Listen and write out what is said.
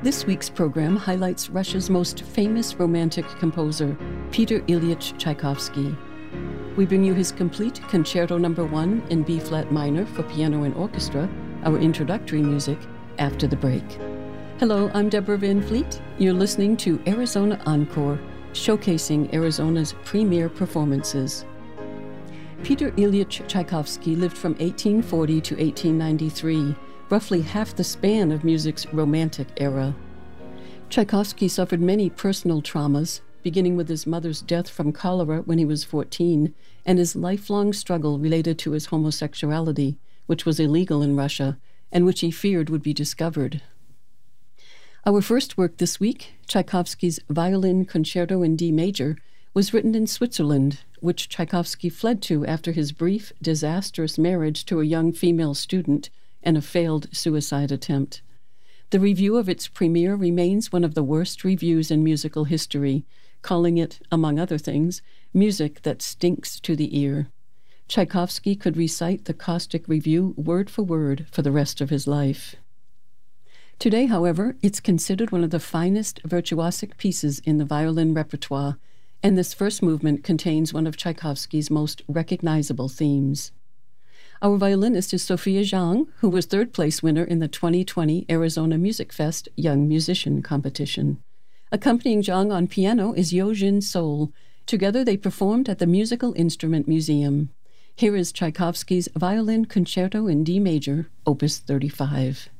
This week's program highlights Russia's most famous romantic composer, Peter Ilyich Tchaikovsky. We bring you his complete Concerto No. 1 in B-flat minor for piano and orchestra, our introductory music, after the break. Hello, I'm Deborah Van Fleet. You're listening to Arizona Encore, showcasing Arizona's premier performances. Peter Ilyich Tchaikovsky lived from 1840 to 1893, roughly half the span of music's romantic era. Tchaikovsky suffered many personal traumas, beginning with his mother's death from cholera when he was 14, and his lifelong struggle related to his homosexuality, which was illegal in Russia, and which he feared would be discovered. Our first work this week, Tchaikovsky's Violin Concerto in D major, was written in Switzerland, which Tchaikovsky fled to after his brief, disastrous marriage to a young female student and a failed suicide attempt. The review of its premiere remains one of the worst reviews in musical history, calling it, among other things, music that stinks to the ear. Tchaikovsky could recite the caustic review word for word for the rest of his life. Today, however, it's considered one of the finest virtuosic pieces in the violin repertoire, and this first movement contains one of Tchaikovsky's most recognizable themes. Our violinist is Sophia Zhang, who was third-place winner in the 2020 Arizona Music Fest Young Musician Competition. Accompanying Zhang on piano is Yojin Sol. Together they performed at the Musical Instrument Museum. Here is Tchaikovsky's Violin Concerto in D major, Opus 35.